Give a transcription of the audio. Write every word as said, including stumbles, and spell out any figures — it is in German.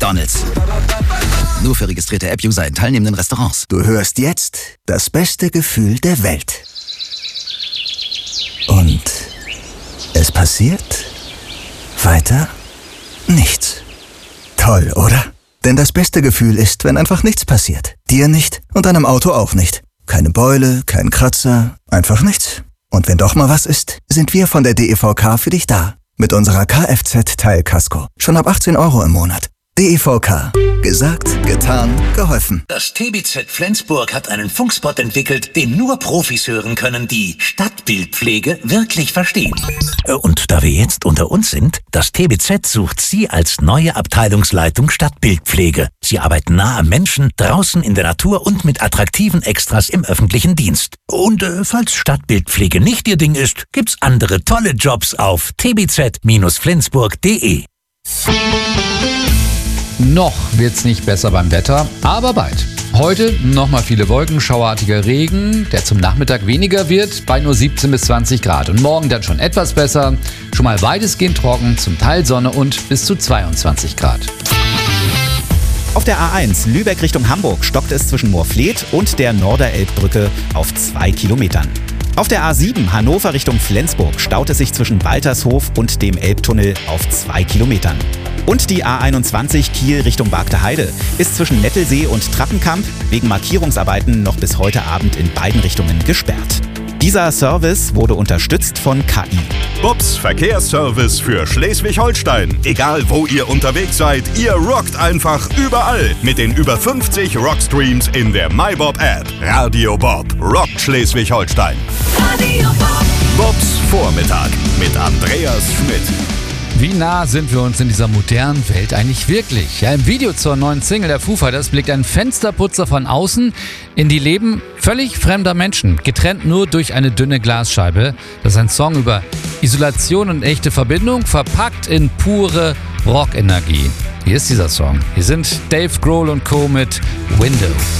McDonald's. Nur für registrierte App-User in teilnehmenden Restaurants. Du hörst jetzt das beste Gefühl der Welt. Und es passiert weiter nichts. Toll, oder? Denn das beste Gefühl ist, wenn einfach nichts passiert. Dir nicht und deinem Auto auch nicht. Keine Beule, kein Kratzer, einfach nichts. Und wenn doch mal was ist, sind wir von der D E V K für dich da. Mit unserer Kfz-Teilkasko. Schon ab achtzehn Euro im Monat. D E V K. Gesagt, getan, geholfen. Das T B Z Flensburg hat einen Funkspot entwickelt, den nur Profis hören können, die Stadtbildpflege wirklich verstehen. Und da wir jetzt unter uns sind, das T B Z sucht Sie als neue Abteilungsleitung Stadtbildpflege. Sie arbeiten nah am Menschen, draußen in der Natur und mit attraktiven Extras im öffentlichen Dienst. Und äh, falls Stadtbildpflege nicht Ihr Ding ist, gibt's andere tolle Jobs auf t b z Flensburg punkt de. Noch wird's nicht besser beim Wetter, aber bald. Heute nochmal viele Wolken, schauerartiger Regen, der zum Nachmittag weniger wird, bei nur siebzehn bis zwanzig Grad. Und morgen dann schon etwas besser, schon mal weitestgehend trocken, zum Teil Sonne und bis zu zweiundzwanzig Grad. Auf der A eins Lübeck Richtung Hamburg stockt es zwischen Moorfleet und der Norderelbbrücke auf zwei Kilometern. Auf der A sieben Hannover Richtung Flensburg staut es sich zwischen Waltershof und dem Elbtunnel auf zwei Kilometern. Und die A einundzwanzig Kiel Richtung Bargteheide ist zwischen Nettelsee und Trappenkamp wegen Markierungsarbeiten noch bis heute Abend in beiden Richtungen gesperrt. Dieser Service wurde unterstützt von K I. Bobs Verkehrsservice für Schleswig-Holstein. Egal wo ihr unterwegs seid, ihr rockt einfach überall mit den über fünfzig Rockstreams in der MyBob-App. Radio Bob rockt Schleswig-Holstein. Radio Bob. Bobs Vormittag mit Andreas Schmidt. Wie nah sind wir uns in dieser modernen Welt eigentlich wirklich? Ja, im Video zur neuen Single der Foo Fighters blickt ein Fensterputzer von außen in die Leben völlig fremder Menschen, getrennt nur durch eine dünne Glasscheibe. Das ist ein Song über Isolation und echte Verbindung, verpackt in pure Rockenergie. Hier ist dieser Song. Hier sind Dave Grohl und Co. mit Window.